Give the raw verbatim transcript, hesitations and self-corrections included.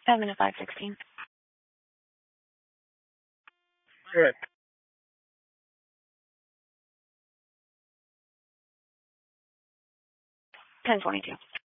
Seven to five sixteen. All right. Ten twenty two.